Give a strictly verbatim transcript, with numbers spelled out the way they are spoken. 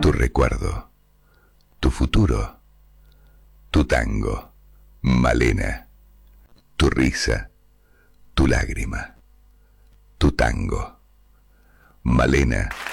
tu recuerdo, tu futuro, tu tango, Malena, tu risa, tu lágrima, tu tango, Malena.